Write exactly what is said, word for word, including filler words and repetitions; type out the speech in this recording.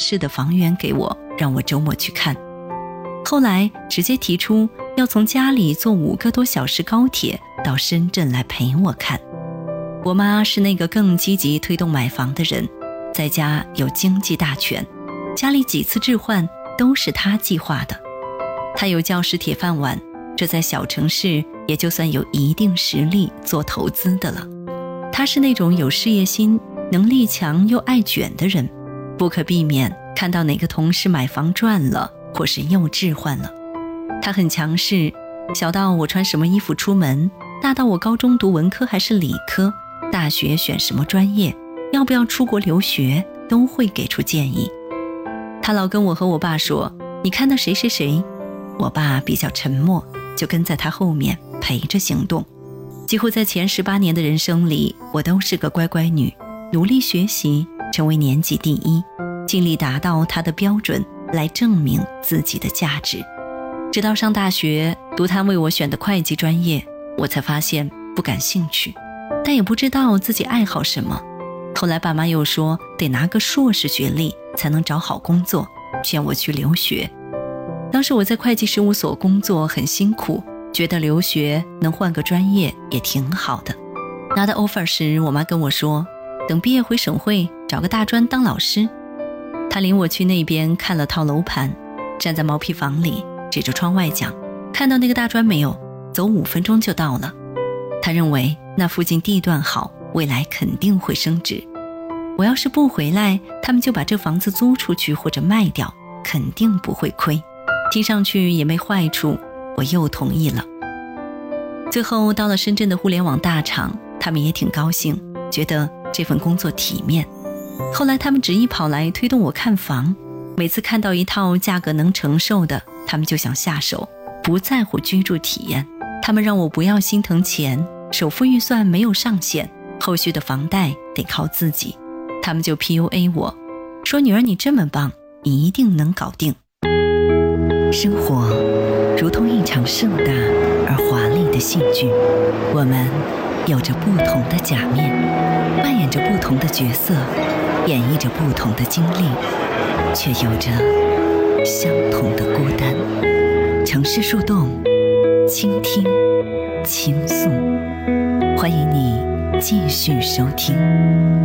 市的房源给我，让我周末去看。后来直接提出要从家里坐五个多小时高铁到深圳来陪我看。我妈是那个更积极推动买房的人，在家有经济大权，家里几次置换都是她计划的。她有教师铁饭碗，这在小城市也就算有一定实力做投资的了。她是那种有事业心、能力强又爱卷的人，不可避免看到哪个同事买房赚了，或是又置换了。她很强势，小到我穿什么衣服出门，大到我高中读文科还是理科，大学选什么专业，要不要出国留学，都会给出建议。她老跟我和我爸说，你看到谁谁谁，我爸比较沉默，就跟在她后面陪着行动。几乎在前十八年的人生里，我都是个乖乖女，努力学习，成为年级第一，尽力达到她的标准，来证明自己的价值。直到上大学读她为我选的会计专业，我才发现不感兴趣，但也不知道自己爱好什么。后来爸妈又说得拿个硕士学历才能找好工作，劝我去留学。当时我在会计事务所工作很辛苦，觉得留学能换个专业也挺好的。拿到 offer 时，我妈跟我说，等毕业回省会找个大专当老师。她领我去那边看了套楼盘，站在毛坯房里指着窗外讲，看到那个大专没有？走五分钟就到了。她认为那附近地段好，未来肯定会升值。我要是不回来，他们就把这房子租出去或者卖掉，肯定不会亏。听上去也没坏处，我又同意了。最后到了深圳的互联网大厂，他们也挺高兴，觉得这份工作体面。后来他们执意跑来推动我看房，每次看到一套价格能承受的，他们就想下手，不在乎居住体验。他们让我不要心疼钱，首付预算没有上限，后续的房贷得靠自己。他们就 P U A 我，说女儿你这么棒，你一定能搞定。生活如同一场盛大而华丽的戏剧，我们有着不同的假面，扮演着不同的角色，演绎着不同的经历，却有着相同的孤单。城市树洞，倾听，倾诉，欢迎你继续收听。